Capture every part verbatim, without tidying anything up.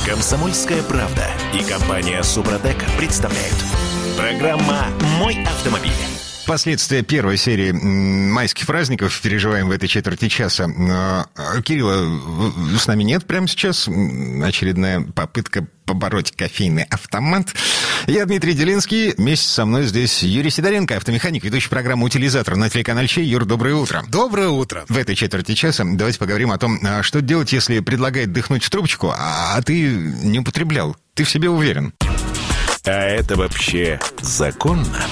Комсомольская правда и компания «Супротек» представляют. Программа «Мой автомобиль». Последствия первой серии майских праздников переживаем в этой четверти часа. Кирилла с нами нет прямо сейчас. Очередная попытка побороть кофейный автомат. Я Дмитрий Делинский. Вместе со мной здесь Юрий Сидоренко, автомеханик, ведущий программу «Утилизатор» на телеканале Чей. Юр, доброе утро. Доброе утро. В этой четверти часа давайте поговорим о том, что делать, если предлагает дыхнуть в трубочку, а ты не употреблял. Ты в себе уверен. А это вообще законно?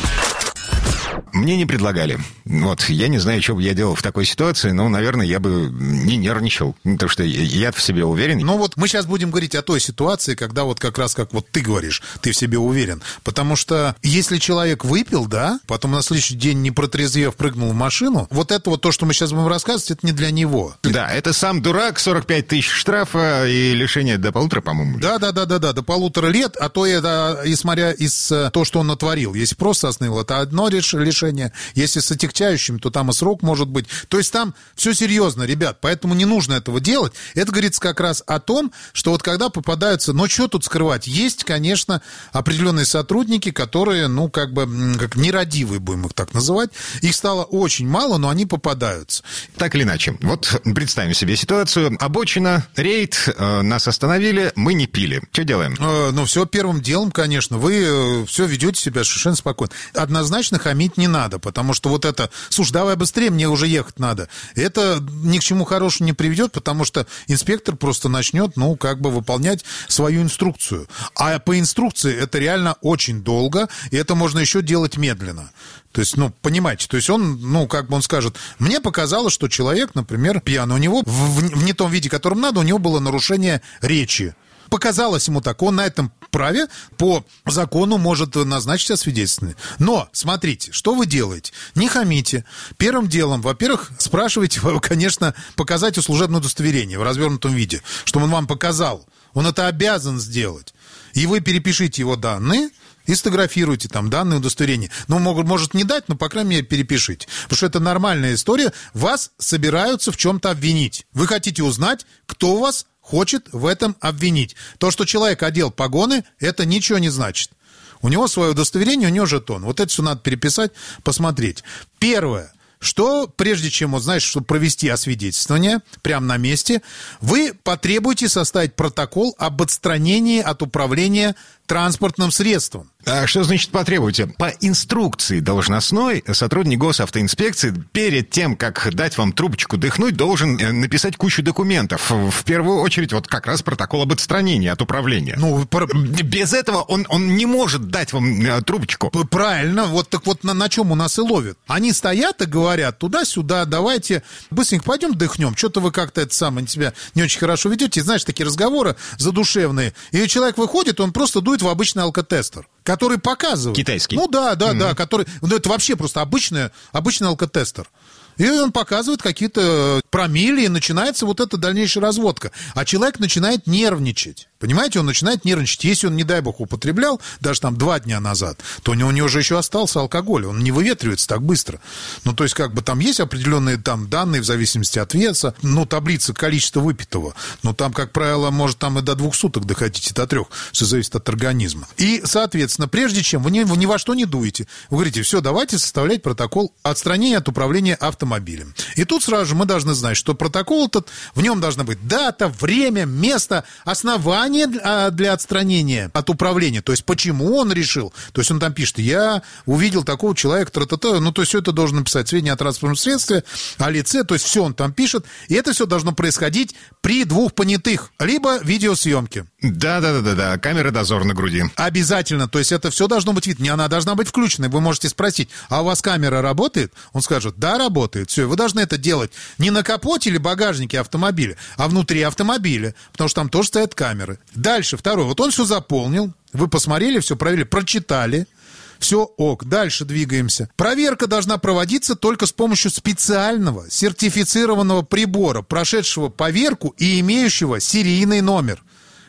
Мне не предлагали. Вот, я не знаю, что бы я делал в такой ситуации, но, наверное, я бы не нервничал, потому что я в себе уверен. Ну вот мы сейчас будем говорить о той ситуации, когда вот как раз как вот ты говоришь, ты в себе уверен. Потому что если человек выпил, да, потом на следующий день, не протрезвев, прыгнул в машину, вот это вот то, что мы сейчас будем рассказывать, это не для него. Да, это сам дурак, сорок пять тысяч штрафа и лишение до полутора, по-моему. Да, да, да, да, да, до полутора лет, а то это, и смотря из то, что он натворил. Если просто остановил, это одно лишение. Если с отягчающим, то там и срок может быть. То есть там все серьезно, ребят, поэтому не нужно этого делать. Это говорится как раз о том, что вот когда попадаются, ну что тут скрывать, есть, конечно, определенные сотрудники, которые, ну как бы, как нерадивые, будем их так называть. Их стало очень мало, но они попадаются. Так или иначе, вот представим себе ситуацию. Обочина, рейд, э, нас остановили, мы не пили. Что делаем? Э, ну все первым делом, конечно, вы э, все ведете себя совершенно спокойно. Однозначно хамить не надо, потому что вот это, слушай, давай быстрее, мне уже ехать надо, это ни к чему хорошему не приведет, потому что инспектор просто начнет, ну, как бы выполнять свою инструкцию. А по инструкции это реально очень долго, и это можно еще делать медленно. То есть, ну, понимаете, то есть он, ну, как бы он скажет, мне показалось, что человек, например, пьяный, у него в, в не том виде, которым надо, у него было нарушение речи. Показалось ему так, он на этом праве по закону может назначить освидетельствование. Но, смотрите, что вы делаете? Не хамите. Первым делом, во-первых, спрашивайте, конечно, показать служебное удостоверение в развернутом виде, чтобы он вам показал. Он это обязан сделать. И вы перепишите его данные и сфотографируйте там данные удостоверения. Ну, могут, может не дать, но, по крайней мере, перепишите. Потому что это нормальная история. Вас собираются в чем-то обвинить. Вы хотите узнать, кто вас хочет в этом обвинить. То, что человек одел погоны, это ничего не значит. У него свое удостоверение, у него жетон. Вот это все надо переписать, посмотреть. Первое, что прежде чем, вот, знаешь, чтобы провести освидетельствование прямо на месте, вы потребуете составить протокол об отстранении от управления транспортным средством. А что значит потребуете? По инструкции должностной сотрудник госавтоинспекции перед тем, как дать вам трубочку дыхнуть, должен написать кучу документов. В первую очередь, вот как раз протокол об отстранении от управления. Ну, про... Без этого он, он не может дать вам трубочку. Правильно. Вот так вот на, на чем у нас и ловят. Они стоят и говорят туда-сюда, давайте быстренько пойдем дыхнем. Что-то вы как-то это самое себя не очень хорошо ведете. Знаешь, такие разговоры задушевные. И человек выходит, он просто дует в обычный алкотестер, который показывает. Китайский. Ну да, да, mm-hmm. да, который. Ну это вообще просто обычный, обычный алкотестер. И он показывает какие-то промилле, и начинается вот эта дальнейшая разводка. А человек начинает нервничать. Понимаете, он начинает нервничать. Если он, не дай бог, употреблял, даже там два дня назад, то у него, у него же еще остался алкоголь. Он не выветривается так быстро. Ну, то есть, как бы там есть определенные там данные в зависимости от веса, ну, таблица количества выпитого. Но там, как правило, может там и до двух суток доходить, и до трех. Все зависит от организма. И, соответственно, прежде чем вы ни, вы ни во что не дуете, вы говорите, все, давайте составлять протокол отстранения от управления автомобилем. И тут сразу же мы должны знать, что протокол этот, в нем должна быть дата, время, место, основание для отстранения от управления. То есть, почему он решил. То есть, он там пишет, я увидел такого человека, тра-та-та. Ну, то есть, все это должен написать сведения о транспортном средстве, о лице. То есть, все он там пишет. И это все должно происходить при двух понятых. Либо видеосъемке. Да-да-да-да, камера дозор на груди. Обязательно. То есть, это все должно быть видно. Она должна быть включена. Вы можете спросить, а у вас камера работает? Он скажет, да, работает. Все, вы должны это делать не на капоте или багажнике автомобиля, а внутри автомобиля. Потому что там тоже стоят камеры. Дальше, второе. Вот он все заполнил. Вы посмотрели, все проверили, прочитали. Все ок, дальше двигаемся. Проверка должна проводиться только с помощью специального сертифицированного прибора, прошедшего поверку и имеющего серийный номер.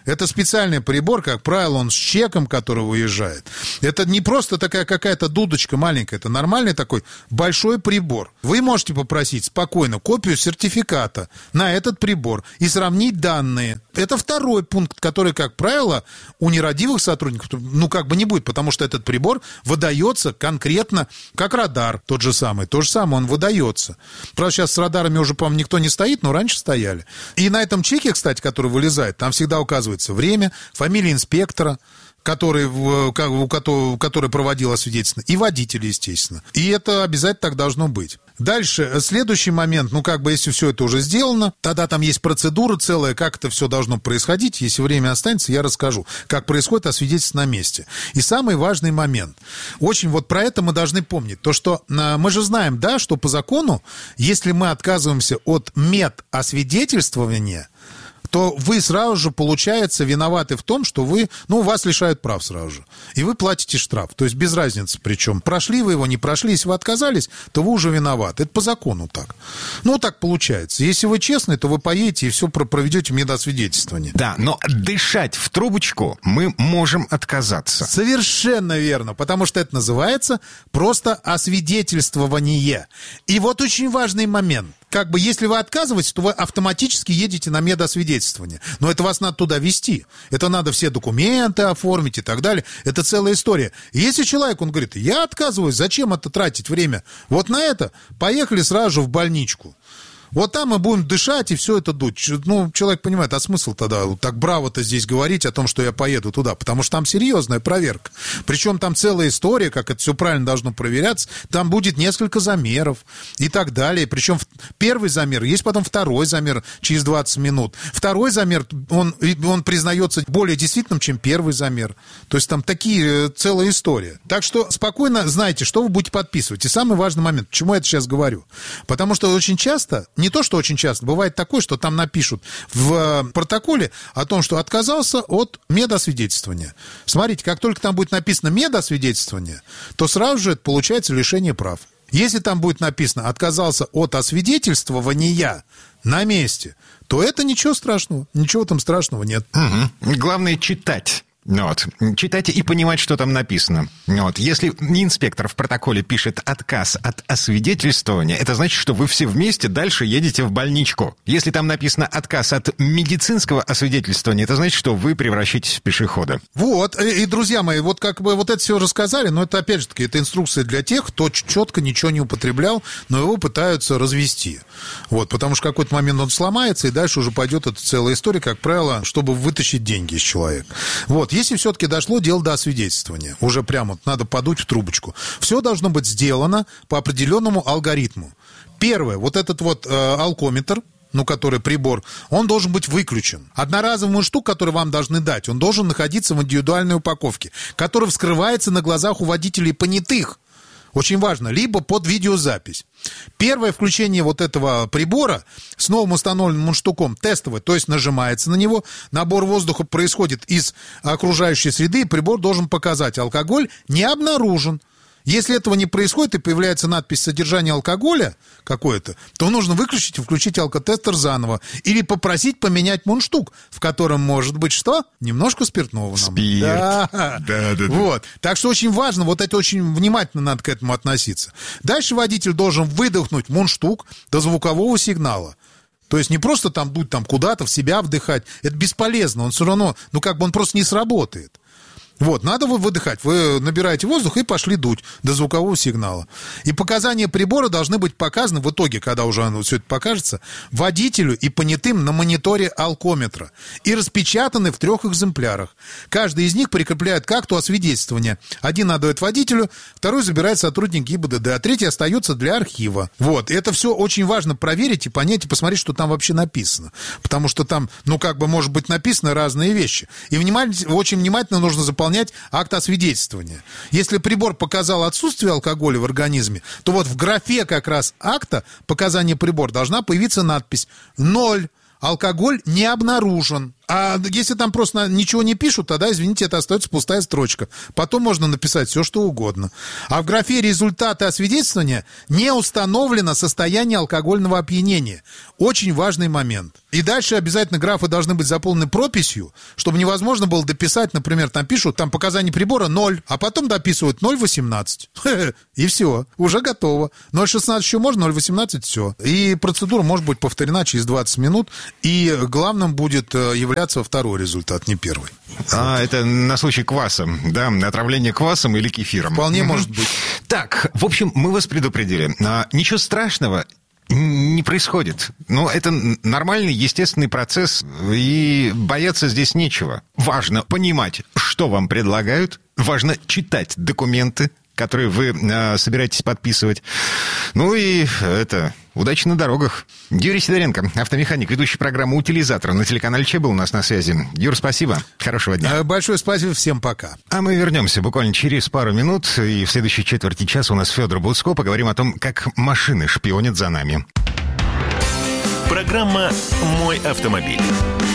Это специальный прибор, как правило, он с чеком, который выезжает. Это не просто такая какая-то дудочка маленькая, это нормальный такой большой прибор. Вы можете попросить спокойно копию сертификата на этот прибор и сравнить данные. Это второй пункт, который, как правило, у нерадивых сотрудников, ну, как бы не будет, потому что этот прибор выдается конкретно, как радар тот же самый. То же самое он выдается. Правда, сейчас с радарами уже, по-моему, никто не стоит, но раньше стояли. И на этом чеке, кстати, который вылезает, там всегда указывается время, фамилия инспектора, который, который, который проводил освидетельствование, и водитель, естественно. И это обязательно так должно быть. Дальше, следующий момент, ну, как бы, если все это уже сделано, тогда там есть процедура целая, как это все должно происходить. Если время останется, я расскажу, как происходит освидетельство на месте. И самый важный момент. Очень вот про это мы должны помнить. То, что мы же знаем, да, что по закону, если мы отказываемся от медосвидетельствования, то вы сразу же, получается, виноваты в том, что вы, ну, вас лишают прав сразу же. И вы платите штраф. То есть без разницы причем. Прошли вы его, не прошли. Если вы отказались, то вы уже виноваты. Это по закону так. Ну, так получается. Если вы честны, то вы поедете и все проведете медосвидетельствование. Да, но дышать в трубочку мы можем отказаться. Совершенно верно. Потому что это называется просто освидетельствование. И вот очень важный момент. Как бы, если вы отказываетесь, то вы автоматически едете на медосвидетельствование. Но это вас надо туда везти. Это надо все документы оформить и так далее. Это целая история. И если человек, он говорит, я отказываюсь, зачем это тратить время? Вот на это поехали сразу же в больничку. Вот там мы будем дышать и все это дуть. Ну, человек понимает, а смысл тогда так браво-то здесь говорить о том, что я поеду туда? Потому что там серьезная проверка. Причем там целая история, как это все правильно должно проверяться. Там будет несколько замеров и так далее. Причем первый замер, есть потом второй замер через двадцать минут. Второй замер, он, он признается более действительным, чем первый замер. То есть там такие целая история. Так что спокойно знайте, что вы будете подписывать. И самый важный момент, почему я это сейчас говорю. Потому что очень часто... Не то, что очень часто. Бывает такое, что там напишут в протоколе о том, что отказался от медосвидетельствования. Смотрите, как только там будет написано медосвидетельствование, то сразу же это получается лишение прав. Если там будет написано «отказался от освидетельствования на месте», то это ничего страшного. Ничего там страшного нет. Угу. Главное читать. Вот. Читать и понимать, что там написано. Вот. Если инспектор в протоколе пишет отказ от освидетельствования, это значит, что вы все вместе дальше едете в больничку. Если там написано отказ от медицинского освидетельствования, это значит, что вы превращаетесь в пешехода. Вот. И, друзья мои, вот как бы вот это все рассказали, но это, опять же таки, это инструкция для тех, кто четко ничего не употреблял, но его пытаются развести. Вот. Потому что в какой-то момент он сломается, и дальше уже пойдет эта целая история, как правило, чтобы вытащить деньги из человека. Вот. Если все-таки дошло дело до освидетельствования, уже прямо надо подуть в трубочку, все должно быть сделано по определенному алгоритму. Первое, вот этот вот э, алкометр, ну, который прибор, он должен быть выключен. Одноразовый мундштук, который вам должны дать, он должен находиться в индивидуальной упаковке, который вскрывается на глазах у водителей понятых. Очень важно, либо под видеозапись. Первое включение вот этого прибора с новым установленным мундштуком тестовое, то есть нажимается на него, набор воздуха происходит из окружающей среды, и прибор должен показать: алкоголь не обнаружен. Если этого не происходит и появляется надпись «содержание алкоголя» какое-то, то нужно выключить и включить алкотестер заново. Или попросить поменять мундштук, в котором может быть что? Немножко спиртного. Нам. Спирт. Да. Да, да, да. Вот. Так что очень важно, вот это очень внимательно надо к этому относиться. Дальше водитель должен выдохнуть мундштук до звукового сигнала. То есть не просто там дуть там куда-то, в себя вдыхать. Это бесполезно. Он все равно, ну как бы он просто не сработает. Вот, надо выдыхать. Вы набираете воздух и пошли дуть до звукового сигнала. И показания прибора должны быть показаны в итоге, когда уже оно, все это покажется, водителю и понятым на мониторе алкометра. И распечатаны в трех экземплярах. Каждый из них прикрепляет к акту освидетельствования. Один отдает водителю, второй забирает сотрудник ГИБДД, а третий остается для архива. Вот, и это все очень важно проверить и понять, и посмотреть, что там вообще написано. Потому что там, ну, как бы, может быть написаны разные вещи. И внимательно, очень внимательно нужно заполнять акт освидетельствования. Если прибор показал отсутствие алкоголя в организме, то вот в графе как раз акта показания прибора должна появиться надпись «ноль». Алкоголь не обнаружен. А если там просто ничего не пишут, тогда, извините, это остается пустая строчка. Потом можно написать все, что угодно. А в графе «Результаты освидетельствования» не установлено состояние алкогольного опьянения. Очень важный момент. И дальше обязательно графы должны быть заполнены прописью, чтобы невозможно было дописать, например, там пишут, там показания прибора ноль, а потом дописывают ноль восемнадцать. И все, уже готово. ноль шестнадцать еще можно, ноль восемнадцать все. И процедура может быть повторена через двадцать минут, и главным будет являться второй результат, не первый. А, это на случай кваса, да, отравление квасом или кефиром. Вполне может быть. Так, в общем, мы вас предупредили. А, ничего страшного не происходит. Ну, это нормальный, естественный процесс, и бояться здесь нечего. Важно понимать, что вам предлагают, важно читать документы, которые вы э, собираетесь подписывать. Ну и это... Удачи на дорогах. Юрий Сидоренко, автомеханик, ведущий программы «Утилизатор» на телеканале ЧЕ был у нас на связи. Юр, спасибо. Хорошего дня. Большое спасибо. Всем пока. А мы вернемся буквально через пару минут. И в следующей четверти часа у нас Федор Буцко. Поговорим о том, как машины шпионят за нами. Программа «Мой автомобиль».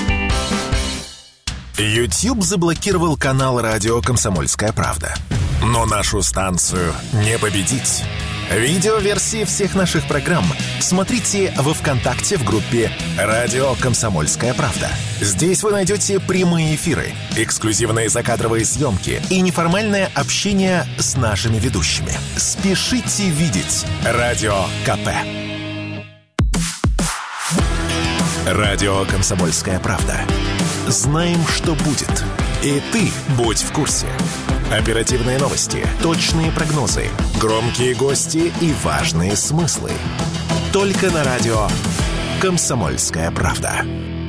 YouTube заблокировал канал радио «Комсомольская правда». Но нашу станцию не победить. Видеоверсии всех наших программ смотрите во ВКонтакте в группе «Радио Комсомольская правда». Здесь вы найдете прямые эфиры, эксклюзивные закадровые съемки и неформальное общение с нашими ведущими. Спешите видеть Радио КП. Радио «Комсомольская правда». Знаем, что будет. И ты будь в курсе. Оперативные новости, точные прогнозы, громкие гости и важные смыслы. Только на радио «Комсомольская правда».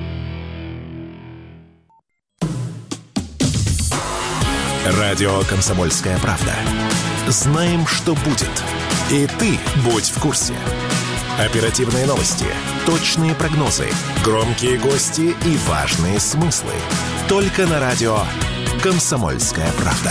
Радио «Комсомольская правда». Знаем, что будет. И ты будь в курсе. Оперативные новости, точные прогнозы, громкие гости и важные смыслы. Только на радио «Комсомольская правда».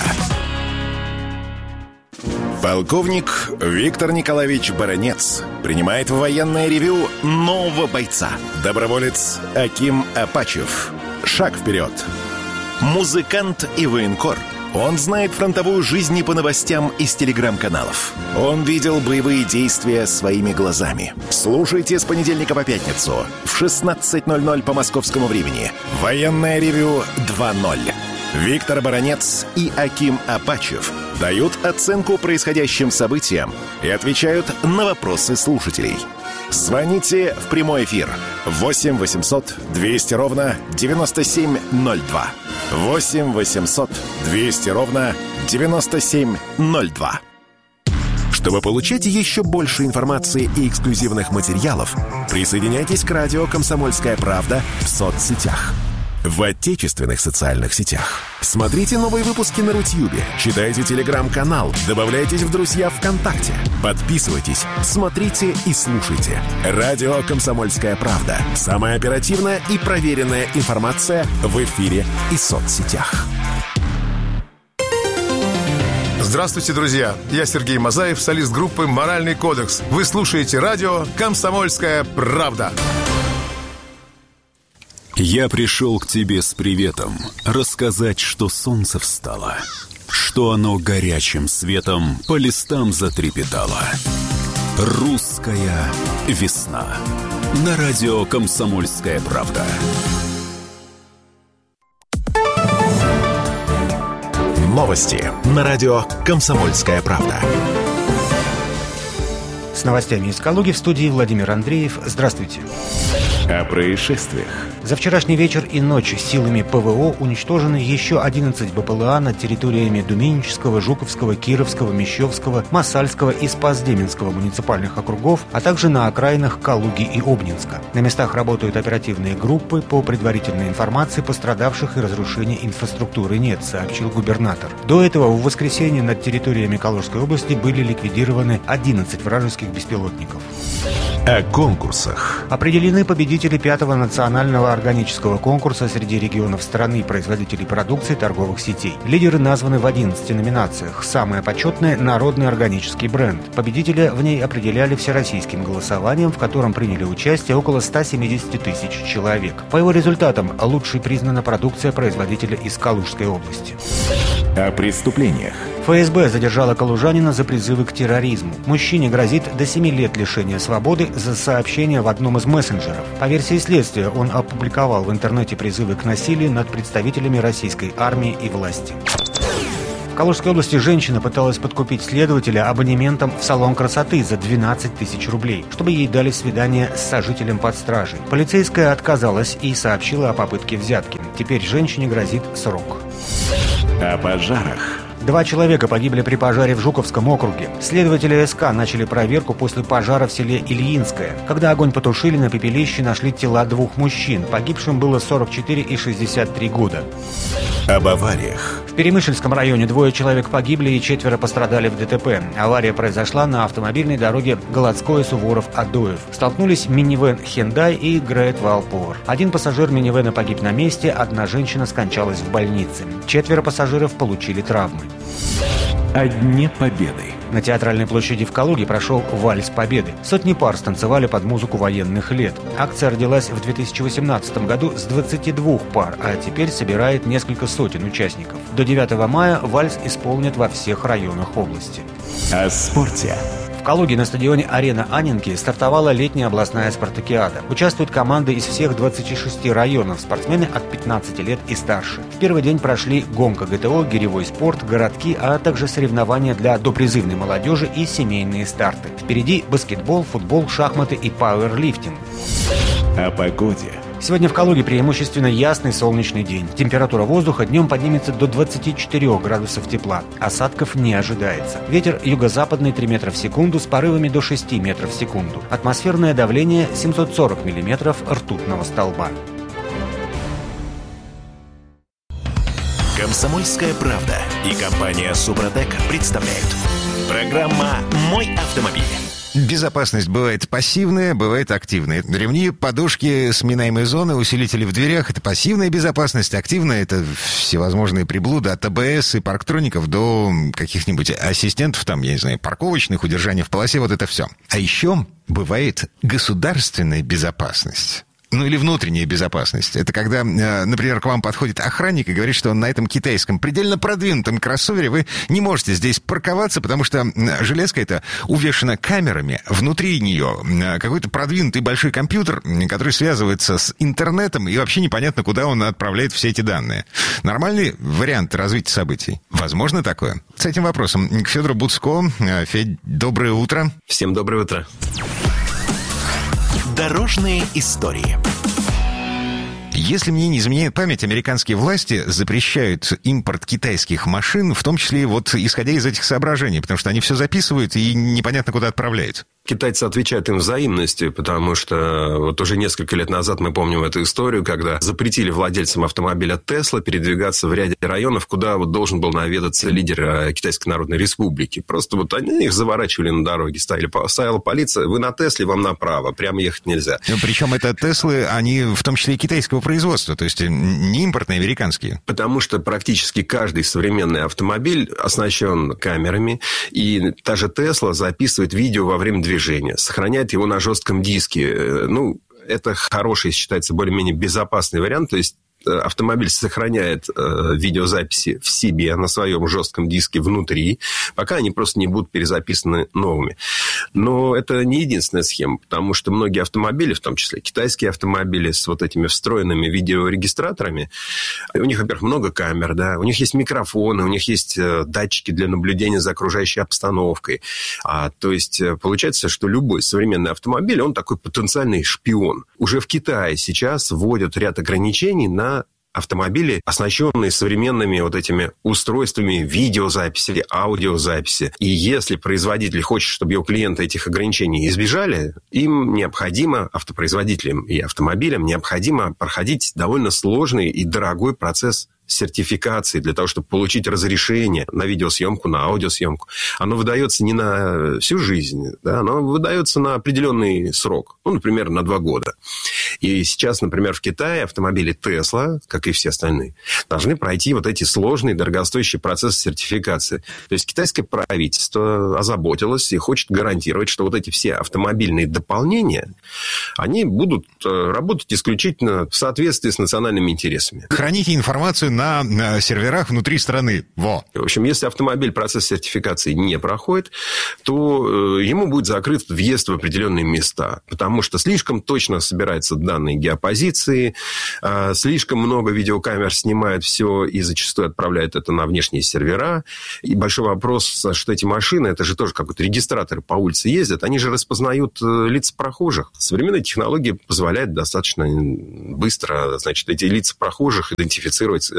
Полковник Виктор Николаевич Баранец принимает в военное ревью нового бойца. Доброволец Аким Апачев. Шаг вперед. Музыкант и военкор. Он знает фронтовую жизнь не по новостям из телеграм-каналов. Он видел боевые действия своими глазами. Слушайте с понедельника по пятницу в шестнадцать ноль ноль по московскому времени. Военное ревью два ноль. Виктор Баранец и Аким Апачев дают оценку происходящим событиям и отвечают на вопросы слушателей. Звоните в прямой эфир восемь восемьсот двести ровно девяносто семь ноль два. восемь восемьсот двести ровно девяносто семь ноль два. Чтобы получать еще больше информации и эксклюзивных материалов, присоединяйтесь к радио «Комсомольская правда» в соцсетях. В отечественных социальных сетях. Смотрите новые выпуски на Рутьюбе, читайте телеграм-канал, добавляйтесь в друзья ВКонтакте, подписывайтесь, смотрите и слушайте. Радио «Комсомольская правда». Самая оперативная и проверенная информация в эфире и соцсетях. Здравствуйте, друзья! Я Сергей Мазаев, солист группы «Моральный кодекс». Вы слушаете радио «Комсомольская правда». Я пришел к тебе с приветом, рассказать, что солнце встало, что оно горячим светом по листам затрепетало. Русская весна. На радио «Комсомольская правда». Новости на радио «Комсомольская правда». С новостями из Калуги в студии Владимир Андреев. Здравствуйте. О происшествиях. За вчерашний вечер и ночь силами ПВО уничтожены еще одиннадцать БПЛА над территориями Думенического, Жуковского, Кировского, Мещовского, Моссальского и Спас-Деменского муниципальных округов, а также на окраинах Калуги и Обнинска. На местах работают оперативные группы. По предварительной информации, пострадавших и разрушения инфраструктуры нет, сообщил губернатор. До этого в воскресенье над территориями Калужской области были ликвидированы одиннадцать вражеских беспилотников. О конкурсах. Определены победители пятого национального органического конкурса среди регионов страны производителей продукции торговых сетей. Лидеры названы в одиннадцати номинациях. Самая почетная – народный органический бренд. Победителя в ней определяли всероссийским голосованием, в котором приняли участие около ста семидесяти тысяч человек. По его результатам лучшей признана продукция производителя из Калужской области. О преступлениях. ФСБ задержала калужанина за призывы к терроризму. Мужчине грозит до семи лет лишения свободы за сообщение в одном из мессенджеров. По версии следствия, он опубликовал в интернете призывы к насилию над представителями российской армии и власти. В Калужской области женщина пыталась подкупить следователя абонементом в салон красоты за двенадцать тысяч рублей, чтобы ей дали свидание с сожителем под стражей. Полицейская отказалась и сообщила о попытке взятки. Теперь женщине грозит срок. О пожарах. Два человека погибли при пожаре в Жуковском округе. Следователи СК начали проверку после пожара в селе Ильинское. Когда огонь потушили, на пепелище нашли тела двух мужчин. Погибшим было сорок четыре и шестьдесят три года. Об авариях. В Перемышльском районе двое человек погибли и четверо пострадали в ДТП. Авария произошла на автомобильной дороге Голодское-Суворов-Адоев. Столкнулись минивэн Hyundai и Great Wall Power. Один пассажир минивэна погиб на месте, одна женщина скончалась в больнице. Четверо пассажиров получили травмы. О Дне Победы. На Театральной площади в Калуге прошел вальс Победы. Сотни пар станцевали под музыку военных лет. Акция родилась в две тысячи восемнадцатом году с двадцати двух пар, а теперь собирает несколько сотен участников. До девятого мая вальс исполнят во всех районах области. О спорте. В Калуге на стадионе «Арена Анненки» стартовала летняя областная спартакиада. Участвуют команды из всех двадцати шести районов, спортсмены от пятнадцати лет и старше. В первый день прошли гонка ГТО, гиревой спорт, городки, а также соревнования для допризывной молодежи и семейные старты. Впереди баскетбол, футбол, шахматы и пауэрлифтинг. О погоде. Сегодня в Калуге преимущественно ясный солнечный день. Температура воздуха днем поднимется до двадцати четырёх градусов тепла. Осадков не ожидается. Ветер юго-западный три метра в секунду с порывами до шести метров в секунду. Атмосферное давление семьсот сорок миллиметров ртутного столба. Комсомольская правда и компания «Супротек» представляют. Программа «Мой автомобиль». Безопасность бывает пассивная, бывает активная. Ремни, подушки, сминаемые зоны, усилители в дверях — это пассивная безопасность. Активная — это всевозможные приблуды от АБС и парктроников до каких-нибудь ассистентов, там, я не знаю, парковочных, удержания в полосе, вот это все. А еще бывает государственная безопасность. Ну, или внутренняя безопасность. Это когда, например, к вам подходит охранник и говорит, что на этом китайском, предельно продвинутом кроссовере вы не можете здесь парковаться, потому что железка эта увешана камерами. Внутри нее какой-то продвинутый большой компьютер, который связывается с интернетом, и вообще непонятно, куда он отправляет все эти данные. Нормальный вариант развития событий? Возможно такое? С этим вопросом к Федору Буцко. Федь, доброе утро. Всем доброе утро. Дорожные истории. Если мне не изменяет память, американские власти запрещают импорт китайских машин, в том числе вот исходя из этих соображений, потому что они все записывают и непонятно куда отправляют. Китайцы отвечают им взаимностью, потому что вот уже несколько лет назад мы помним эту историю, когда запретили владельцам автомобиля Tesla передвигаться в ряде районов, куда вот должен был наведаться лидер Китайской Народной Республики. Просто вот они их заворачивали на дороге, ставили, стояла полиция, вы на Тесле, вам направо, прямо ехать нельзя. Причем это Теслы, они в том числе и китайского производства, то есть не импортные, американские. Потому что практически каждый современный автомобиль оснащен камерами, и та же Tesla записывает видео во время движения. Сохраняет его на жестком диске. Ну, это хороший, считается, более-менее безопасный вариант. То есть автомобиль сохраняет э, видеозаписи в себе, на своем жестком диске внутри, пока они просто не будут перезаписаны новыми. Но это не единственная схема, потому что многие автомобили, в том числе китайские автомобили с вот этими встроенными видеорегистраторами, у них, во-первых, много камер, да, у них есть микрофоны, у них есть э, датчики для наблюдения за окружающей обстановкой. А, то есть получается, что любой современный автомобиль, он такой потенциальный шпион. Уже в Китае сейчас вводят ряд ограничений на автомобили, оснащенные современными вот этими устройствами видеозаписи или аудиозаписи. И если производитель хочет, чтобы его клиенты этих ограничений избежали, им необходимо, автопроизводителям и автомобилям, необходимо проходить довольно сложный и дорогой процесс сертификации, для того, чтобы получить разрешение на видеосъемку, на аудиосъемку, оно выдается не на всю жизнь, да, оно выдается на определенный срок, ну, например, на два года. И сейчас, например, в Китае автомобили Tesla, как и все остальные, должны пройти вот эти сложные, дорогостоящие процессы сертификации. То есть китайское правительство озаботилось и хочет гарантировать, что вот эти все автомобильные дополнения, они будут работать исключительно в соответствии с национальными интересами. Храните информацию на, на серверах внутри страны. Во. В общем, если автомобиль процесс сертификации не проходит, то ему будет закрыт въезд в определенные места, потому что слишком точно собираются данные геопозиции, слишком много видеокамер снимают все и зачастую отправляют это на внешние сервера. И большой вопрос, что эти машины, это же тоже какой-то регистратор по улице ездят, они же распознают лица прохожих. Современная технология позволяет достаточно быстро, значит, эти лица прохожих идентифицировать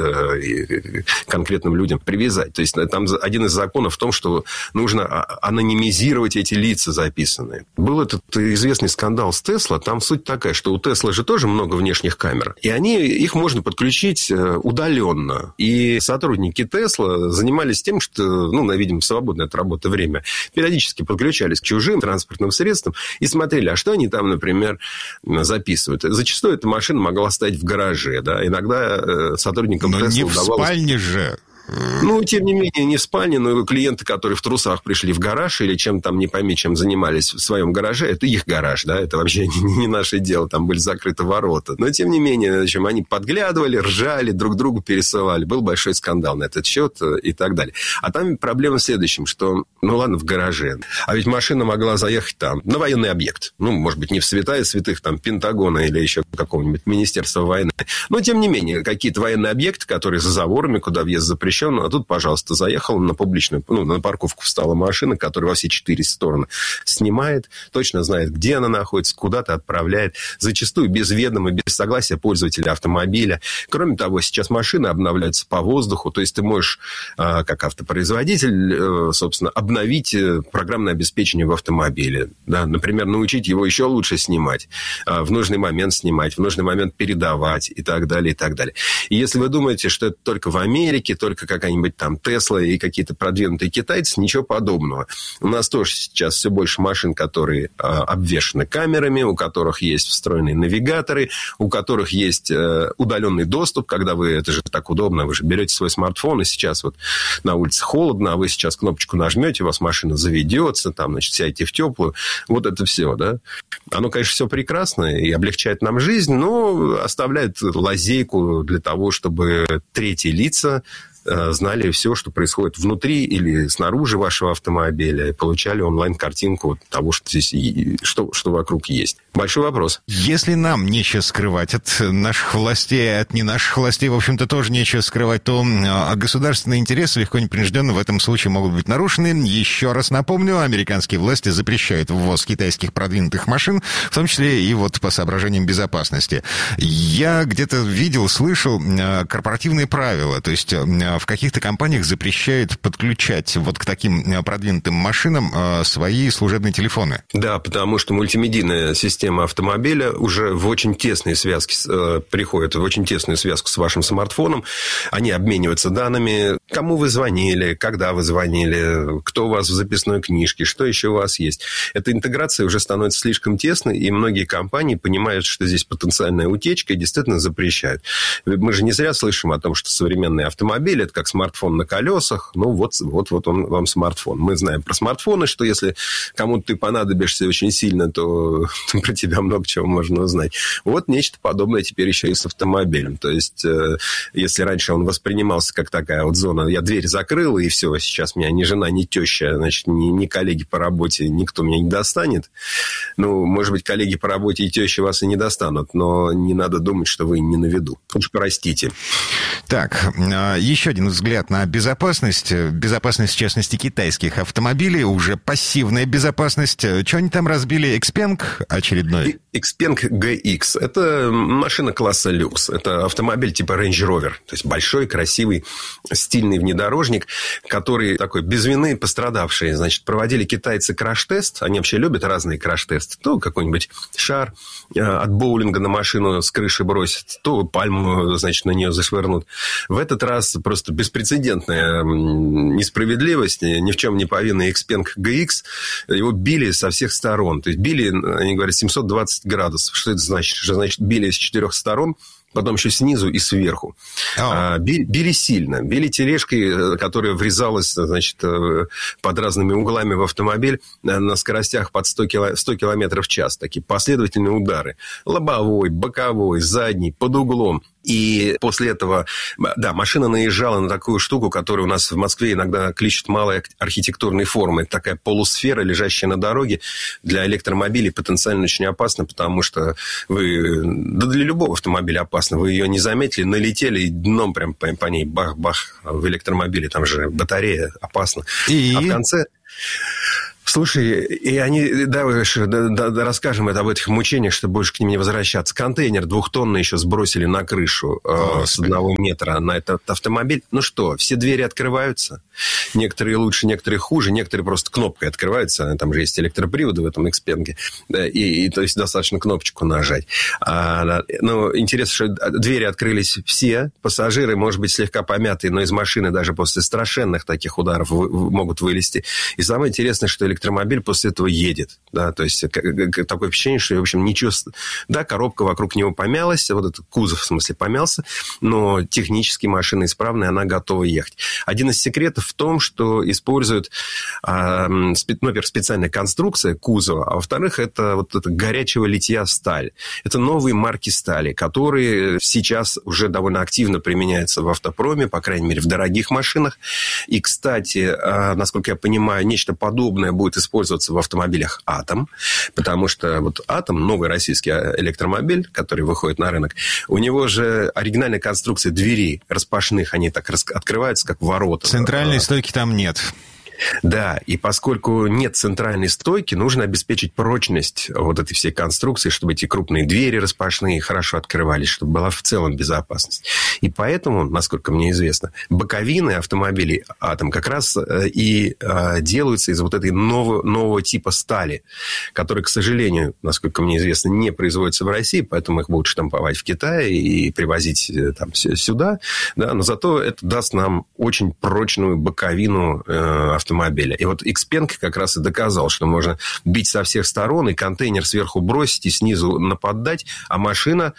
и конкретным людям привязать. То есть там один из законов в том, что нужно анонимизировать эти лица записанные. Был этот известный скандал с Tesla. Там суть такая, что у Tesla же тоже много внешних камер. И они, их можно подключить удаленно. И сотрудники Tesla занимались тем, что, ну, видимо, свободное от работы время, периодически подключались к чужим транспортным средствам и смотрели, а что они там, например, записывают. Зачастую эта машина могла стоять в гараже. Да? Иногда сотрудникам Но Tesla не удавалось... в спальне же. Ну, тем не менее, не в спальне, но клиенты, которые в трусах пришли в гараж или чем там, не пойми, чем занимались в своем гараже, это их гараж, да, это вообще не, не наше дело, там были закрыты ворота. Но, тем не менее, в общем, они подглядывали, ржали, друг другу пересылали. Был большой скандал на этот счет и так далее. А там проблема в следующем, что, ну, ладно, в гараже, а ведь машина могла заехать там на военный объект. Ну, может быть, не в святая святых, там, Пентагона или еще какого-нибудь Министерства войны. Но, тем не менее, какие-то военные объекты, которые за заборами, куда въезд запрещен. А тут, пожалуйста, заехал на публичную, ну, на парковку встала машина, которая во все четыре стороны снимает, точно знает, где она находится, куда-то отправляет, зачастую без ведома, без согласия пользователя автомобиля. Кроме того, сейчас машины обновляются по воздуху, то есть ты можешь, как автопроизводитель, собственно, обновить программное обеспечение в автомобиле. Да? Например, научить его еще лучше снимать, в нужный момент снимать, в нужный момент передавать и так далее, и так далее. И если вы думаете, что это только в Америке, только какая-нибудь там Тесла и какие-то продвинутые китайцы, ничего подобного. У нас тоже сейчас все больше машин, которые а, обвешаны камерами, у которых есть встроенные навигаторы, у которых есть а, удаленный доступ, когда вы, это же так удобно, вы же берете свой смартфон, и сейчас вот на улице холодно, а вы сейчас кнопочку нажмете, у вас машина заведется, там, значит, сядете в теплую. Вот это все, да. Оно, конечно, все прекрасно и облегчает нам жизнь, но оставляет лазейку для того, чтобы третьи лица знали все, что происходит внутри или снаружи вашего автомобиля, и получали онлайн-картинку того, что здесь, что, что вокруг есть. Большой вопрос. Если нам нечего скрывать от наших властей, от не наших властей, в общем-то, тоже нечего скрывать, то государственные интересы легко непринужденно в этом случае могут быть нарушены. Еще раз напомню, американские власти запрещают ввоз китайских продвинутых машин, в том числе и вот по соображениям безопасности. Я где-то видел, слышал корпоративные правила, то есть в каких-то компаниях запрещают подключать вот к таким продвинутым машинам свои служебные телефоны. Да, потому что мультимедийная система автомобиля уже в очень тесной связке э, приходит, в очень тесную связку с вашим смартфоном. Они обмениваются данными, кому вы звонили, когда вы звонили, кто у вас в записной книжке, что еще у вас есть. Эта интеграция уже становится слишком тесной, и многие компании понимают, что здесь потенциальная утечка, и действительно запрещают. Мы же не зря слышим о том, что современные автомобили — это как смартфон на колесах. Ну, вот, вот, вот он вам смартфон. Мы знаем про смартфоны, что если кому-то ты понадобишься очень сильно, то про тебя много чего можно узнать. Вот нечто подобное теперь еще и с автомобилем. То есть, если раньше он воспринимался как такая вот зона, я дверь закрыл, и все, сейчас меня ни жена, ни теща, значит, ни, ни коллеги по работе, никто меня не достанет. Ну, может быть, коллеги по работе и теща вас и не достанут, но не надо думать, что вы не на виду. Уж простите. Так, еще один взгляд на безопасность. Безопасность, в частности, китайских автомобилей. Уже пассивная безопасность. Что они там разбили? Xpeng очередной? Xpeng джи икс. Это машина класса люкс. Это автомобиль типа Range Rover. То есть, большой, красивый, стильный внедорожник, который такой без вины пострадавший. Значит, проводили китайцы краш-тест. Они вообще любят разные краш-тесты. То какой-нибудь шар от боулинга на машину с крыши бросят, то пальму, значит, на нее зашвырнут. В этот раз просто беспрецедентная несправедливость. Ни в чем не повинный Xpeng джи икс. Его били со всех сторон. То есть били, они говорят, семьсот двадцать градусов. Что это значит? Что значит били с четырех сторон? Потом еще снизу и сверху. Oh. А, били, били сильно. Били тележкой, которая врезалась, значит, под разными углами в автомобиль на скоростях под сто километров в час. Такие последовательные удары. Лобовой, боковой, задний, под углом. И после этого, да, машина наезжала на такую штуку, которую у нас в Москве иногда кличут малой архитектурной формой. Такая полусфера, лежащая на дороге, для электромобилей потенциально очень опасна, потому что вы, да для любого автомобиля опасно, вы ее не заметили, налетели и дном прям по, по ней бах-бах в электромобиле, там же батарея, опасно. И... А в конце... Слушай, и они, да, да, да, расскажем это об этих мучениях, чтобы больше к ним не возвращаться. Контейнер двухтонный еще сбросили на крышу э, с одного метра на этот автомобиль. Ну что, все двери открываются. Некоторые лучше, некоторые хуже. Некоторые просто кнопкой открываются. Там же есть электроприводы в этом Xpeng. Да, и, и то есть достаточно кнопочку нажать. А, ну, интересно, что двери открылись все. Пассажиры, может быть, слегка помятые, но из машины даже после страшенных таких ударов вы, могут вылезти. И самое интересное, что электромобиль после этого едет. Да, то есть такое впечатление, что, в общем, ничего... Да, коробка вокруг него помялась, вот этот кузов, в смысле, помялся, но технически машина исправная, она готова ехать. Один из секретов в том, что используют, ну, во-первых, специальная конструкция кузова, а во-вторых, это вот это горячего литья сталь. Это новые марки стали, которые сейчас уже довольно активно применяются в автопроме, по крайней мере, в дорогих машинах. И, кстати, насколько я понимаю, нечто подобное будет использоваться в автомобилях «Атом», потому что вот «Атом», новый российский электромобиль, который выходит на рынок, у него же оригинальная конструкция дверей распашных, они так открываются, как ворота. Центральной стойки там нет. Да, и поскольку нет центральной стойки, нужно обеспечить прочность вот этой всей конструкции, чтобы эти крупные двери распашные хорошо открывались, чтобы была в целом безопасность. И поэтому, насколько мне известно, боковины автомобилей «Атом» как раз и делаются из вот этой нового, нового типа стали, который, к сожалению, насколько мне известно, не производится в России, поэтому их будут штамповать в Китае и привозить там сюда. Да, но зато это даст нам очень прочную боковину автомобиля. автомобиля. И вот Xpeng как раз и доказал, что можно бить со всех сторон, и контейнер сверху бросить, и снизу нападать, а машина...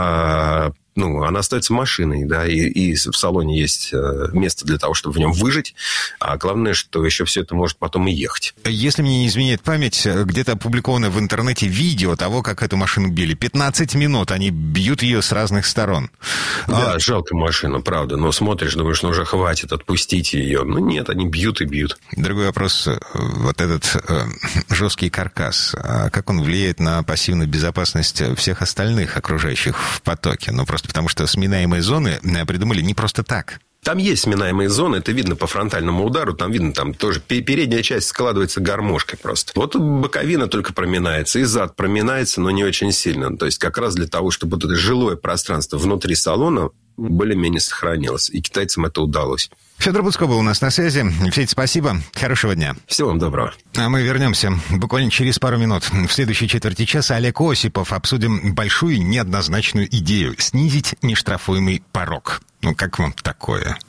А, ну, она остается машиной, да, и, и в салоне есть место для того, чтобы в нем выжить, а главное, что еще все это может потом и ехать. Если мне не изменяет память, где-то опубликовано в интернете видео того, как эту машину били. пятнадцать минут они бьют ее с разных сторон. Да, а... жалко машину, правда, но смотришь, думаешь, ну уже хватит, отпустите ее. Ну нет, они бьют и бьют. Другой вопрос, вот этот э, жесткий каркас, как он влияет на пассивную безопасность всех остальных окружающих в потоке? Ну, просто потому что сминаемые зоны придумали не просто так. Там есть сминаемые зоны, это видно по фронтальному удару, там видно, там тоже передняя часть складывается гармошкой просто. Вот боковина только проминается, и зад проминается, но не очень сильно. То есть, как раз для того, чтобы вот это жилое пространство внутри салона более-менее сохранилось. И китайцам это удалось. Федор Буцко был у нас на связи. Федь, спасибо. Хорошего дня. Всего вам доброго. А мы вернемся буквально через пару минут. В следующей четверти часа Олег Осипов. Обсудим большую неоднозначную идею – снизить нештрафуемый порог. Ну, как вам такое?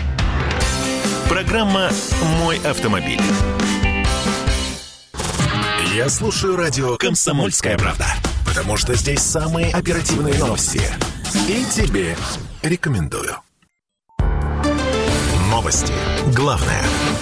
Программа «Мой автомобиль». Я слушаю радио «Комсомольская правда», потому что здесь самые оперативные новости. И тебе рекомендую. Новости. Главное.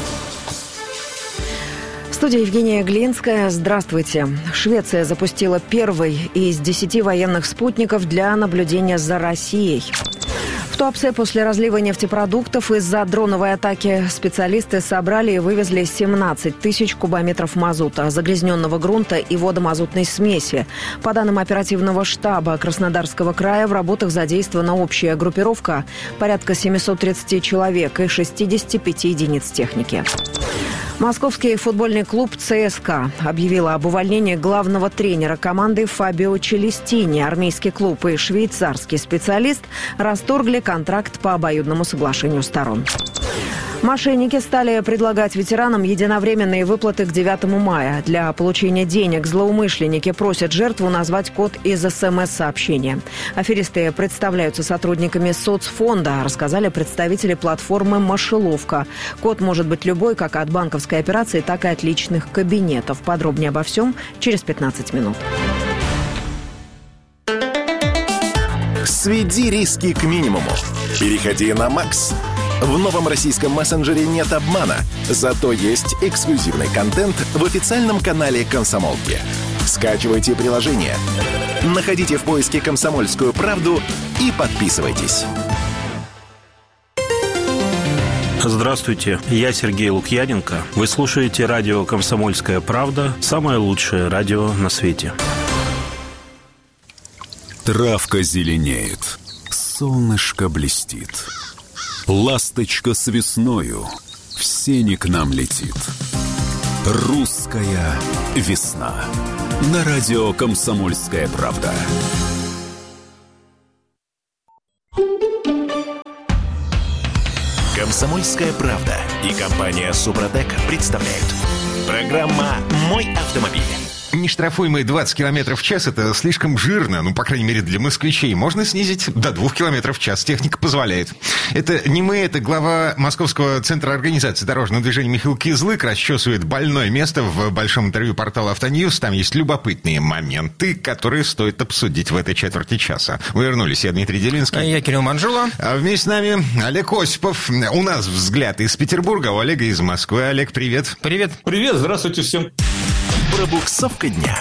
В студии Евгения Глинская. Здравствуйте. Швеция запустила первый из десяти военных спутников для наблюдения за Россией. В Туапсе после разлива нефтепродуктов из-за дроновой атаки специалисты собрали и вывезли семнадцать тысяч кубометров мазута, загрязненного грунта и водомазутной смеси. По данным оперативного штаба Краснодарского края, в работах задействована общая группировка порядка семьсот тридцать человек и шестьдесят пять единиц техники. Московский футбольный клуб ЦСКА объявил об увольнении главного тренера команды Фабио Челестини. Армейский клуб и швейцарский специалист расторгли контракт по обоюдному соглашению сторон. Мошенники стали предлагать ветеранам единовременные выплаты к девятому мая. Для получения денег злоумышленники просят жертву назвать код из эс эм эс-сообщения. Аферисты представляются сотрудниками соцфонда, рассказали представители платформы «Мошеловка». Код может быть любой, как от банковской операции, так и от личных кабинетов. Подробнее обо всем через пятнадцать минут. Сведи риски к минимуму. Переходи на Макс. В новом российском мессенджере нет обмана, зато есть эксклюзивный контент в официальном канале «Комсомолки». Скачивайте приложение, находите в поиске «Комсомольскую правду» и подписывайтесь. Здравствуйте, я Сергей Лукьяненко. Вы слушаете радио «Комсомольская правда», самое лучшее радио на свете. Травка зеленеет, солнышко блестит. Ласточка с весною в сени к нам летит. Русская весна. На радио «Комсомольская правда». «Комсомольская правда» и компания «Супротек» представляют. Программа «Мой автомобиль». Нештрафуемые двадцать километров в час – это слишком жирно, ну, по крайней мере, для москвичей. Можно снизить до двух километров в час, техника позволяет. Это не мы, это глава Московского центра организации дорожного движения Михаил Кизлык расчесывает больное место в большом интервью портала «Автоньюз». Там есть любопытные моменты, которые стоит обсудить в этой четверти часа. Вы вернулись, я Дмитрий Делинский. Я Кирилл Манжула. А вместе с нами Олег Осипов. У нас взгляд из Петербурга, у Олега из Москвы. Олег, привет. Привет. Привет, здравствуйте всем. Пробуксовка дня.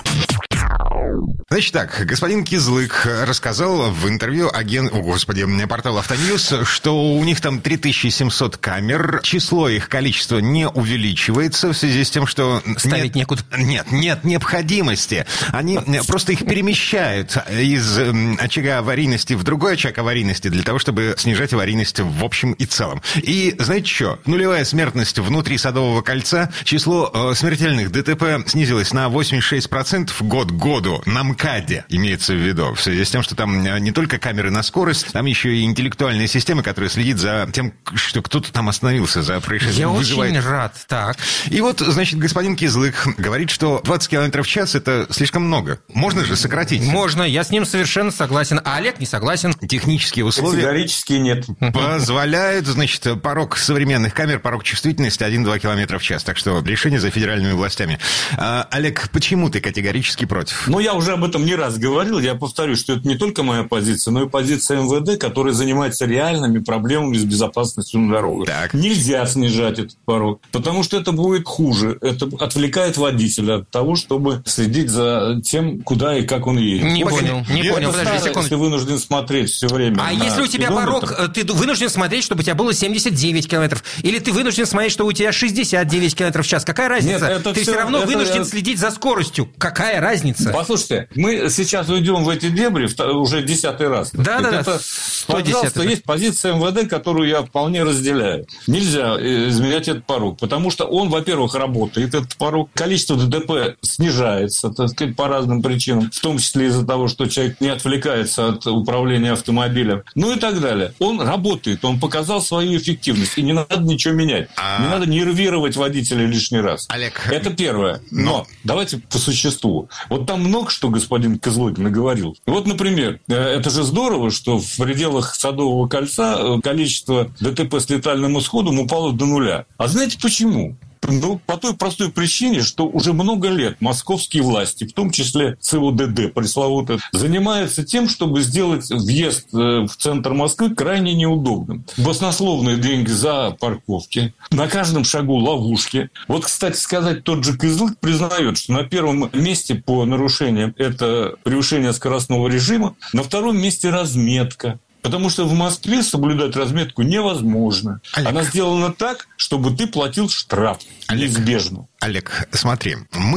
Значит так, господин Кизлык рассказал в интервью аген... О, господи, порталу «Автоньюз», что у них там три тысячи семьсот камер, число их, количество не увеличивается в связи с тем, что... Ставить нет, некуда. Нет, нет необходимости. Они просто их перемещают из очага аварийности в другой очаг аварийности для того, чтобы снижать аварийность в общем и целом. И знаете что? Нулевая смертность внутри Садового кольца, число смертельных ДТП снизилось на восемьдесят шесть процентов год к году. На МКАДе имеется в виду, в связи с тем, что там не только камеры на скорость, там еще и интеллектуальная система, которая следит за тем, что кто-то там остановился за происшествием. Я вызывает... очень рад, так. И вот, значит, господин Кизлык говорит, что двадцать километров в час – это слишком много. Можно же сократить? Можно, я с ним совершенно согласен. А Олег не согласен. Технические условия... Категорически нет. Позволяют, значит, порог современных камер, порог чувствительности один-два километра в час. Так что решение за федеральными властями. А, Олег, почему ты категорически против? Ну, я уже об этом не раз говорил. Я повторю, что это не только моя позиция, но и позиция эм вэ дэ, которая занимается реальными проблемами с безопасностью на дорогах. Так. Нельзя снижать этот порог, потому что это будет хуже. Это отвлекает водителя от того, чтобы следить за тем, куда и как он едет. Не понял, не Это понял, подожди старое, секунду. Ты вынужден смотреть все время. А если у тебя спидометр, порог, ты вынужден смотреть, чтобы у тебя было семьдесят девять километров, или ты вынужден смотреть, что у тебя шестьдесят девять километров в час? Какая разница? Нет, это ты все, все равно это вынужден я... следить за скоростью. Какая разница? Послушайте, мы сейчас уйдем в эти дебри уже десятый раз. Да, да, да. Это, пожалуйста, есть позиция эм вэ дэ, которую я вполне разделяю. Нельзя изменять этот порог, потому что он, во-первых, работает. Этот порог, количество ДТП снижается, так сказать, по разным причинам, в том числе из-за того, что человек не отвлекается от управления автомобилем, ну и так далее. Он работает, он показал свою эффективность, и не надо ничего менять. А... Не надо нервировать водителя лишний раз. Олег... Это первое. Но, Но давайте по существу. Вот там много что господин Кизлык наговорил. Вот, например, это же здорово, что в пределах Садового кольца количество ДТП с летальным исходом упало до нуля. А знаете почему? Ну, по той простой причине, что уже много лет московские власти, в том числе цэ о дэ дэ пресловутый, занимаются тем, чтобы сделать въезд в центр Москвы крайне неудобным. Баснословные деньги за парковки, на каждом шагу ловушки. Вот, кстати сказать, тот же Кизлык признает, что на первом месте по нарушениям это превышение скоростного режима, на втором месте разметка. Потому что в Москве соблюдать разметку невозможно. Олег. Она сделана так, чтобы ты платил штраф. Олег. Неизбежно. Олег, смотри, мы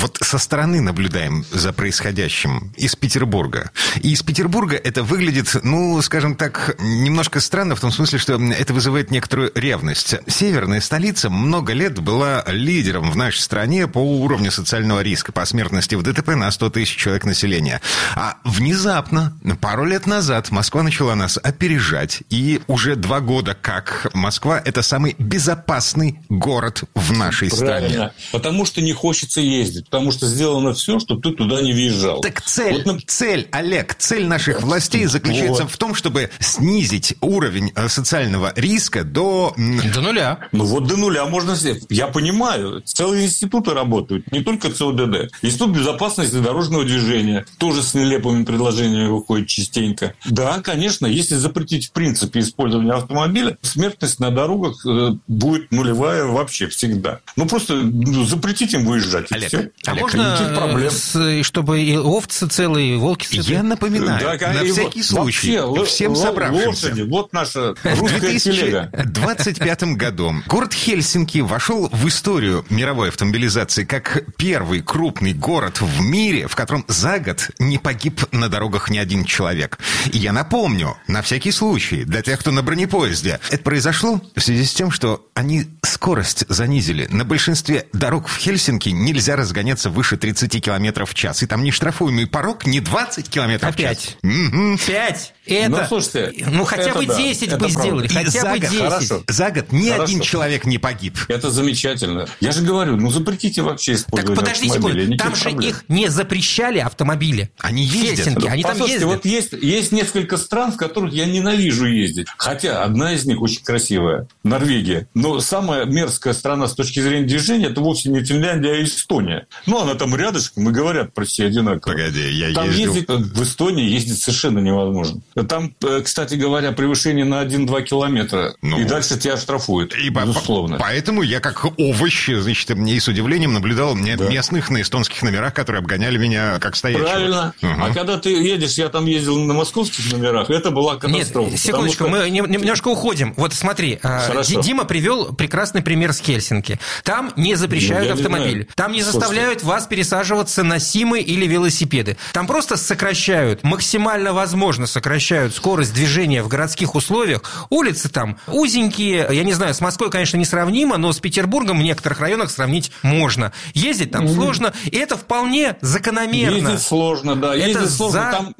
вот со стороны наблюдаем за происходящим из Петербурга. И из Петербурга это выглядит, ну, скажем так, немножко странно, в том смысле, что это вызывает некоторую ревность. Северная столица много лет была лидером в нашей стране по уровню социального риска, по смертности в ДТП на сто тысяч человек населения. А внезапно, пару лет назад, Москва начала нас опережать, и уже два года как Москва – это самый безопасный город в нашей Правильно. стране. Потому что не хочется ездить, потому что сделано все, чтобы ты туда не въезжал. Так цель, вот, цель, Олег, цель наших властей заключается вот. в том, чтобы снизить уровень социального риска до... До нуля. Ну вот до нуля можно сделать. Я понимаю, целые институты работают, не только ЦОДД. Институт безопасности дорожного движения тоже с нелепыми предложениями выходит частенько. Да, конечно, если запретить в принципе использование автомобиля, смертность на дорогах будет нулевая вообще всегда. Ну просто ну, запретить им выезжать. Олег, все. А Олег, можно, с, чтобы и овцы целые, и волки целые? Я напоминаю, да, на всякий случай, вообще, всем л- собравшимся. Лошади, вот наша русская В телега. две тысячи двадцать пятом году город Хельсинки вошел в историю мировой автомобилизации как первый крупный город в мире, в котором за год не погиб на дорогах ни один человек. И я напомню, на всякий случай, для тех, кто на бронепоезде, это произошло в связи с тем, что они скорость занизили. На большинстве дорог в Хельсинки нельзя разгоняться выше тридцать километров в час. И там нештрафуемый порог не двадцать километров Опять. в час. Угу. Пять. Это, ну, слушайте, ну, хотя это бы да, десять это бы правда. сделали. И Хотя за бы год, десять. Хорошо. За год ни Хорошо. один человек не погиб. Это замечательно. Я же говорю, ну запретите вообще Так использование подождите автомобиля. секунду, там никаких же проблем. их не запрещали автомобили. Они В ездят. Хельсинки, они там Послушайте, ездят. вот есть, есть несколько стран, в которых я ненавижу ездить. Хотя одна из них очень красивая. Норвегия. Но самая мерзкая страна с точки зрения движения это вовсе не Финляндия, а Эстония. Ну, она там рядышком и говорят почти одинаково. Погоди, я Там ездил. ездить, в Эстонии ездить совершенно невозможно. Там, кстати говоря, превышение на один-два километра. Ну, и дальше тебя штрафуют. И по- безусловно. по- поэтому я как овощ, значит, и с удивлением наблюдал мне Да. местных на эстонских номерах, которые обгоняли меня как стоячего. Правильно. Угу. А когда ты едешь, я там ездил на московских номерах, это была Нет, катастрофа. секундочку, потому что- мы нем- немножко уходим. Вот смотри, а, Хорошо. Ди- Дима привел прекрасный пример с Хельсинки. Там не запрещают Ну, я не автомобили. знаю. Там не Слушайте. заставляют вас пересаживаться на Симы или велосипеды. Там просто сокращают, максимально возможно сокращают скорость движения в городских условиях. Улицы там узенькие, я не знаю, с Москвой, конечно, несравнимо, но с Петербургом в некоторых районах сравнить можно. Ездить там сложно, и это вполне закономерно. Ездить сложно, да. Это Ездить сложно. Там...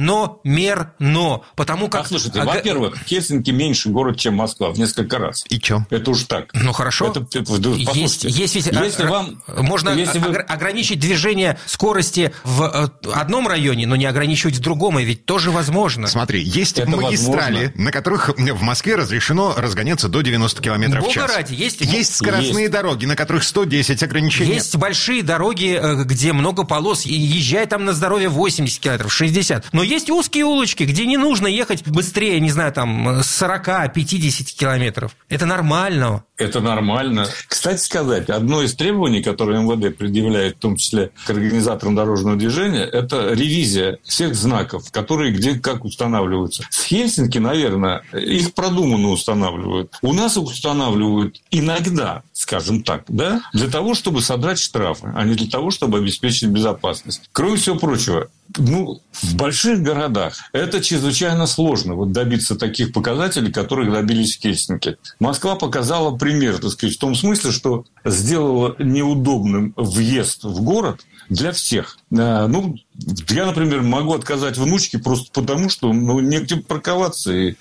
закономерно. Потому как... Послушайте, а, во-первых, Хельсинки меньше город, чем Москва, в несколько раз. И чё? Это уж так. Ну, хорошо. Это, это, послушайте, Есть, есть ведь, если а, вам, можно если вы- огр- ограничить движение скорости в э, одном районе, но не ограничивать в другом, и ведь тоже возможно. Смотри, есть Это магистрали, возможно. на которых в Москве разрешено разгоняться до девяносто километров в Бога час. ради, есть- Есть скоростные Есть. дороги, на которых сто десять ограничений. Есть большие дороги, э, где много полос, и езжай там на здоровье восемьдесят километров, шестьдесят. Но есть узкие улочки, где не нужно ехать быстрее, не знаю, там, сорок-пятьдесят километров. Это нормально. Это нормально. Кстати сказать, одно из требований, которое МВД предъявляет, в том числе к организаторам дорожного движения, это ревизия всех знаков, которые где как устанавливаются. С Хельсинки, наверное, их продуманно устанавливают. У нас их устанавливают иногда, скажем так, да, для того, чтобы содрать штрафы, а не для того, чтобы обеспечить безопасность. Кроме всего прочего, ну, в больших городах это чрезвычайно сложно вот добиться таких показателей, которых добились в Хельсинки. Москва показала пример, так сказать, в том смысле, что сделала неудобным въезд в город для всех. Ну, я, например, могу отказать внучке просто потому, что ну, негде парковаться, и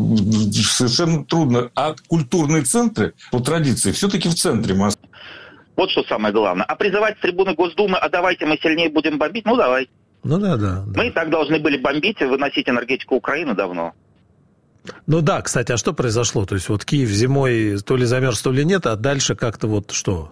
совершенно трудно. А культурные центры, по традиции, все-таки в центре Москвы. Вот что самое главное. А призывать с трибуны Госдумы, а давайте мы сильнее будем бомбить, ну давай. Ну да, да. да. Мы и так должны были бомбить и выносить энергетику Украины давно. Ну да, кстати, а что произошло? То есть вот Киев зимой то ли замерз, то ли нет, а дальше как-то вот что?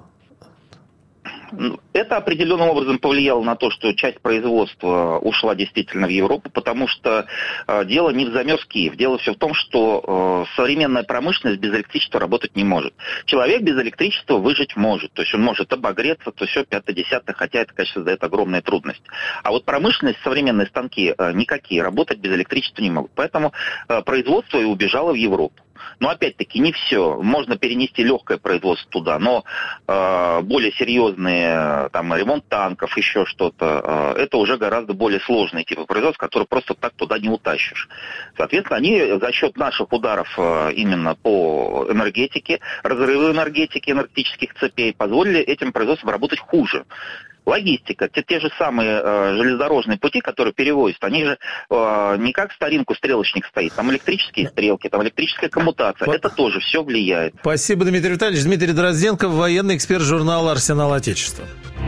Это определенным образом повлияло на то, что часть производства ушла действительно в Европу, потому что э, дело не в замерз Киев. Дело все в том, что э, современная промышленность без электричества работать не может. Человек без электричества выжить может. То есть он может обогреться, то все, пятое-десятое, хотя это, конечно, создает огромные трудности. А вот промышленность, современные станки э, никакие, работать без электричества не могут. Поэтому э, производство и убежало в Европу. Но опять-таки не все. Можно перенести легкое производство туда, но э, более серьезные, там, ремонт танков, еще что-то, э, это уже гораздо более сложные типы производства, которые просто так туда не утащишь. Соответственно, они за счет наших ударов э, именно по энергетике, разрыву энергетики, энергетических цепей позволили этим производствам работать хуже. Логистика, те, те же самые э, железнодорожные пути, которые перевозят, они же э, не как старинку стрелочник стоит, там электрические стрелки, там электрическая коммутация, вот. Это тоже все влияет. Спасибо, Дмитрий Витальевич. Дмитрий Дрозденко, военный эксперт журнала «Арсенал Отечества».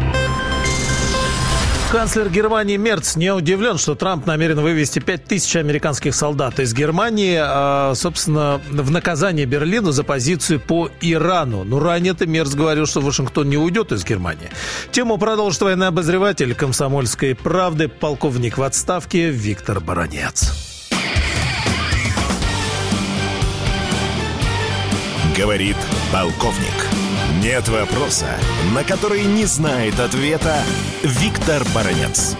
Канцлер Германии Мерц не удивлен, что Трамп намерен вывести пять тысяч американских солдат из Германии, а, собственно, в наказание Берлину за позицию по Ирану. Но ранее-то Мерц говорил, что Вашингтон не уйдет из Германии. Тему продолжит военный обозреватель «Комсомольской правды», полковник в отставке Виктор Баранец. Говорит полковник. Нет вопроса, на который не знает ответа Виктор Баранец.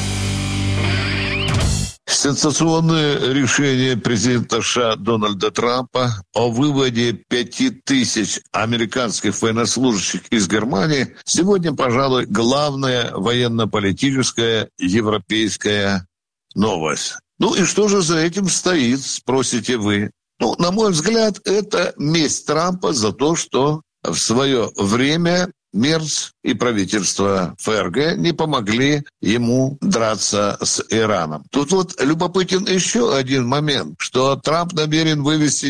Сенсационное решение президента США Дональда Трампа о выводе пяти тысяч американских военнослужащих из Германии сегодня, пожалуй, главная военно-политическая европейская новость. Ну и что же за этим стоит, спросите вы? Ну, на мой взгляд, это месть Трампа за то, что в свое время Мерц и правительство ФРГ не помогли ему драться с Ираном. Тут вот любопытен еще один момент, что Трамп намерен вывести